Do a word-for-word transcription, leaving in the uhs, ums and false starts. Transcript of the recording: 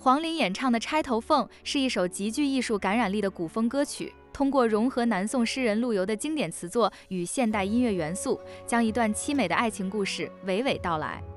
黄龄演唱的《钗头凤》是一首极具艺术感染力的古风歌曲，通过融合南宋诗人陆游的经典词作与现代音乐元素，将一段凄美的爱情故事娓娓道来。